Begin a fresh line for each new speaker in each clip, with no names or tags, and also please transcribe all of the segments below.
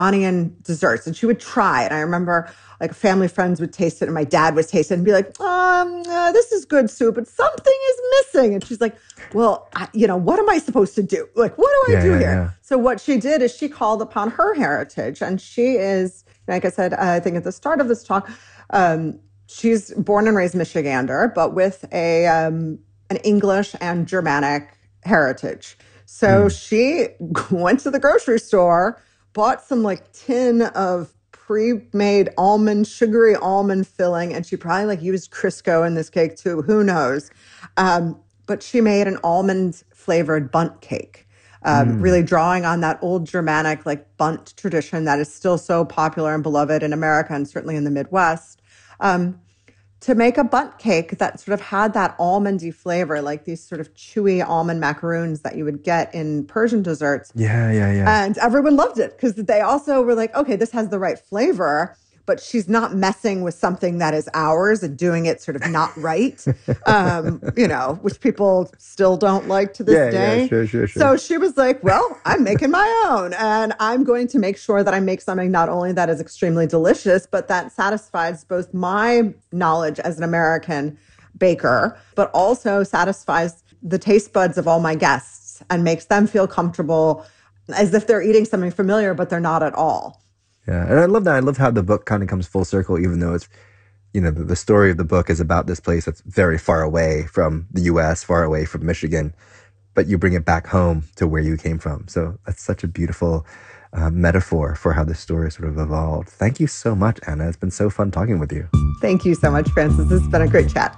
Iranian desserts, and she would try it. I remember like family friends would taste it, and my dad would taste it and be like, this is good soup, but something is missing. And she's like, well, what am I supposed to do? Like, what do I do here?
Yeah.
So what she did is she called upon her heritage, and she is, like I said, I think at the start of this talk, she's born and raised Michigander, but with an English and Germanic heritage. So she went to the grocery store, bought some like tin of pre-made sugary almond filling, and she probably like used Crisco in this cake too. Who knows? But she made an almond flavored bundt cake, really drawing on that old Germanic like bundt tradition that is still so popular and beloved in America and certainly in the Midwest. To make a bundt cake that sort of had that almondy flavor, like these sort of chewy almond macaroons that you would get in Persian desserts.
Yeah.
And everyone loved it because they also were like, okay, this has the right flavor, but she's not messing with something that is ours and doing it sort of not right, which people still don't like to this day.
Yeah, sure.
So she was like, well, I'm making my own, and I'm going to make sure that I make something not only that is extremely delicious, but that satisfies both my knowledge as an American baker, but also satisfies the taste buds of all my guests and makes them feel comfortable as if they're eating something familiar, but they're not at all.
Yeah, and I love that. I love how the book kind of comes full circle, even though it's, the story of the book is about this place that's very far away from the U.S., far away from Michigan, but you bring it back home to where you came from. So that's such a beautiful metaphor for how this story sort of evolved. Thank you so much, Anna. It's been so fun talking with you.
Thank you so much, Francis. This has been a great chat.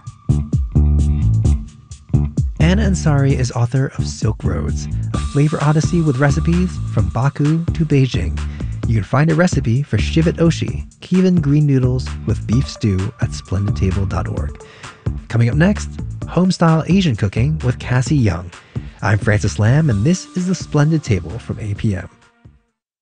Anna Ansari is author of Silk Roads, a flavor odyssey with recipes from Baku to Beijing. You can find a recipe for Shivat Oshi, Kievan green noodles with beef stew at splendidtable.org. Coming up next, home-style Asian cooking with Cassie Young. I'm Francis Lam, and this is The Splendid Table from APM.